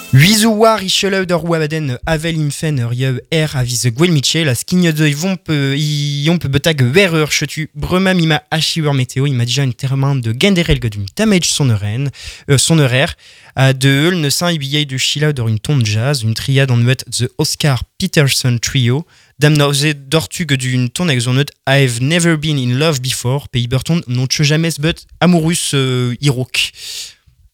Wizuwar ischeleu der wabaden avel infen rieu aviz Gwell Mitchell a skigne de ion peut betag verreur chetu brema mima achiwer météo il m'a déjà une termin de genderel godum damage son horaire a de eul ne saint ibillei de chila dans une tombe jazz une triade en nuet the Oscar Peterson trio dam nauze dortug d'une ton exonote I've never been in love before pays Burton non jamais but amourus irok.